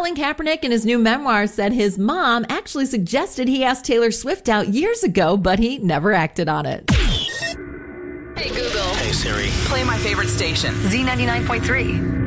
Colin Kaepernick in his new memoir said his mom actually suggested he ask Taylor Swift out years ago, but he never acted on it. Hey Google. Hey Siri. Play my favorite station. Z99.3.